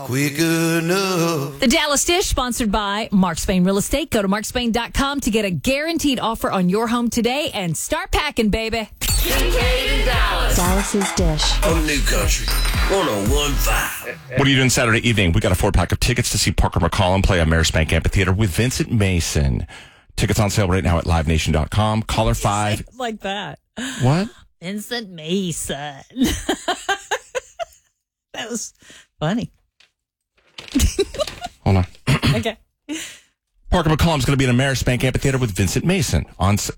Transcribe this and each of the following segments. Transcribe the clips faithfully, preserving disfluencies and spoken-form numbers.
Quick enough. The Dallas Dish, sponsored by Mark Spain Real Estate. Go to mark spain dot com to get a guaranteed offer on your home today and start packing, baby. Kincaid in Dallas. Dallas's Dish. On New Country one oh one point five. What are you doing Saturday evening? We got a four-pack of tickets to see Parker McCollum play at Marisbank Amphitheater with Vincent Mason. Tickets on sale right now at live nation dot com. Caller five. Like that. What? Vincent Mason. That was funny. Hold on. Okay. Parker McCollum's going to be in a Marisbank Amphitheater with Vincent Mason on. S-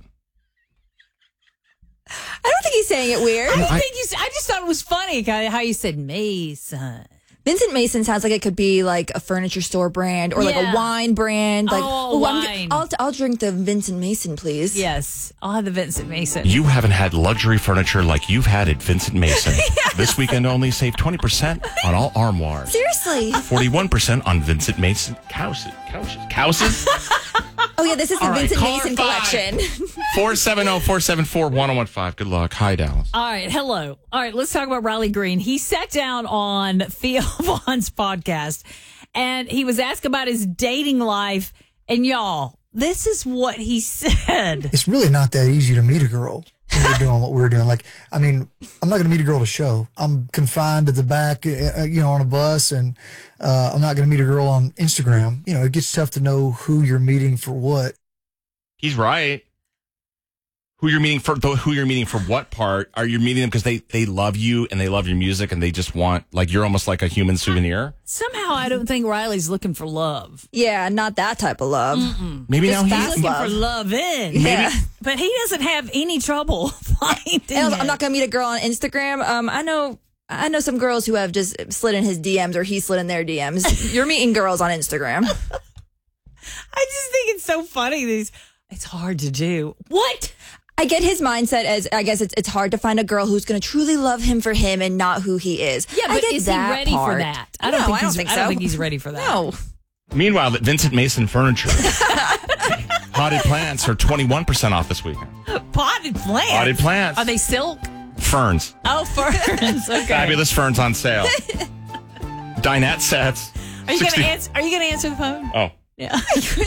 I don't think he's saying it weird. I, I- think you, I just thought it was funny how you said Mason. Vincent Mason sounds like it could be like a furniture store brand or like Yeah. a wine brand. Like, Oh, "Ooh, I'm wine. g- I'll, I'll drink the Vincent Mason, please. Yes, I'll have the Vincent Mason. You haven't had luxury furniture like you've had at Vincent Mason. This weekend only save twenty percent on all armoires. Seriously. forty-one percent on Vincent Mason couches. Couches? Couches? Oh, yeah, this is the All right, Vincent caller Mason five. collection. four seven zero, four seven four, one oh one five. Good luck. Hi, Dallas. All right, hello. All right, let's talk about Riley Green. He sat down on Theo Vaughn's podcast, and he was asked about his dating life. And y'all, this is what he said. It's really not that easy to meet a girl when we're doing what we're doing. Like, I mean, I'm not going to meet a girl to show. I'm confined to the back, uh, you know, on a bus, and uh, I'm not going to meet a girl on Instagram. You know, it gets tough to know who you're meeting for what. He's right. Who you're meeting for? Who you're meeting for? What part are you meeting them because they they love you and they love your music and they just want, like, you're almost like a human souvenir. Somehow, I don't think Riley's looking for love. Yeah, not that type of love. Maybe Just now fast he's Looking love. for love in. Yeah. But he doesn't have any trouble finding And it. I'm not going to meet a girl on Instagram. Um, I know I know some girls who have just slid in his D Ms or he slid in their D Ms. You're meeting girls on Instagram. I just think it's so funny. These, it's hard to do. What? I get his mindset as, I guess it's it's hard to find a girl who's going to truly love him for him and not who he is. Yeah, I but get is he that ready for part. that? I don't No, think I don't he's, think I don't so. think he's ready for that. No. Meanwhile, at Vincent Mason Furniture, potted plants are twenty-one percent off this weekend. Potted plants. Potted plants. Are they silk? Ferns. Oh, ferns. Okay. Fabulous ferns on sale. Dinette sets. Are you sixty gonna answer? Are you gonna answer the phone? Oh. Yeah.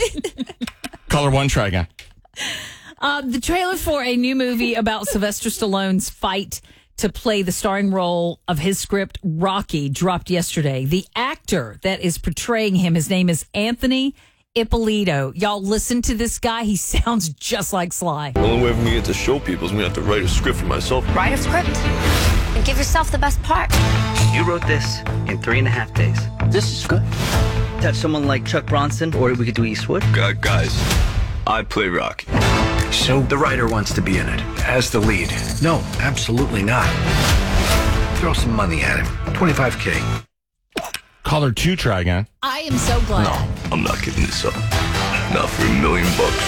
Caller one, try again. Um, the trailer for a new movie about Sylvester Stallone's fight to play the starring role of his script, Rocky, dropped yesterday. The actor that is portraying him, his name is Anthony Ippolito. Y'all listen to this guy. He sounds just like Sly. The only way for me to get to show people is me to have to write a script for myself. Write a script and give yourself the best part. You wrote this in three and a half days. This is good. Have someone like Chuck Bronson, or we could do Eastwood. Uh, guys, I play Rocky. So the writer wants to be in it as the lead. No, absolutely not. Throw some money at him. twenty-five K. Caller two, try again. I am so glad. No, I'm not giving this up. Not for a million bucks.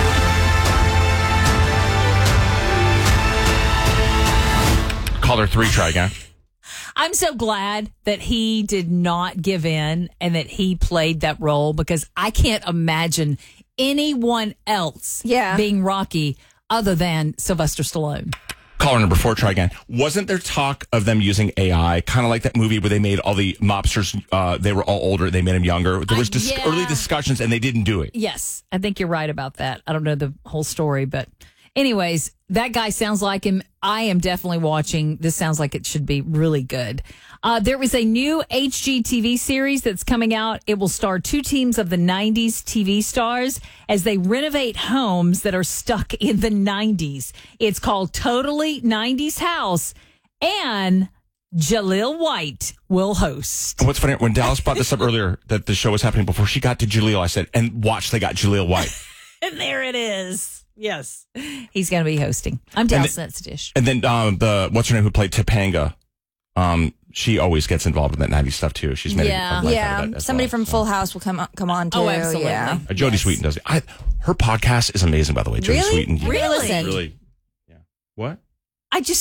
Caller three, try again. I'm so glad that he did not give in and that he played that role, because I can't imagine anyone else Yeah. being Rocky other than Sylvester Stallone. Caller number four, try again. Wasn't there talk of them using A I, kind of like that movie where they made all the mobsters, uh, they were all older, they made them younger? There was Uh, dis- yeah. early discussions and they didn't do it. Yes, I think you're right about that. I don't know the whole story, but anyways, that guy sounds like him. I am definitely watching. This sounds like it should be really good. Uh, there is a new H G T V series that's coming out. It will star two teams of the nineties T V stars as they renovate homes that are stuck in the nineties. It's called Totally nineties House, and Jaleel White will host. And what's funny, when Dallas brought this up earlier, that the show was happening before she got to Jaleel, I said, and watch, they got Jaleel White. And there it is. Yes. He's going to be hosting. I'm Dallas That's Dish. And then um, the, what's her name, who played Topanga, um, she always gets involved in that nineties stuff too. She's made Yeah. a life out Yeah. of that as Somebody well, from so. Full House will come on, come on too. Oh, absolutely. Yeah. Uh, Jodie Yes. Sweetin does it. I, her podcast is amazing, by the way. Jodie Really? Sweetin. Really? Really? Yeah. What? I just